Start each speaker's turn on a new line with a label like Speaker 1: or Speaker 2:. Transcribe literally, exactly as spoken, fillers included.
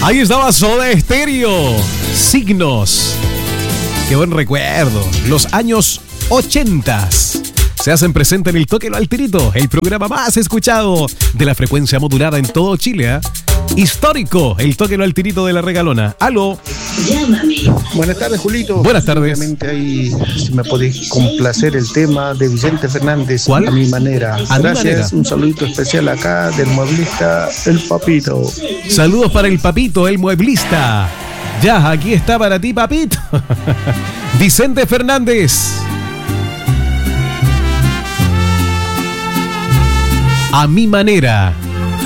Speaker 1: Ahí estaba Soda Stereo. Signos. Qué buen recuerdo. Los años ochentas. Se hacen presente en el Tóquelo al Tirito, el programa más escuchado de la frecuencia modulada en todo Chile. ¿eh? Histórico, el Tóquelo al Tirito de la Regalona. Aló.
Speaker 2: Llámame. Buenas tardes, Julito.
Speaker 1: Buenas tardes.
Speaker 2: Obviamente ahí, si me podéis complacer el tema de Vicente Fernández.
Speaker 1: ¿Cuál?
Speaker 2: A mi manera.
Speaker 1: A
Speaker 2: Gracias.
Speaker 1: mi manera.
Speaker 2: Un saludito especial acá del mueblista El Papito.
Speaker 1: Saludos para el Papito, el mueblista. Ya, aquí está para ti, Papito. Vicente Fernández. A mi manera.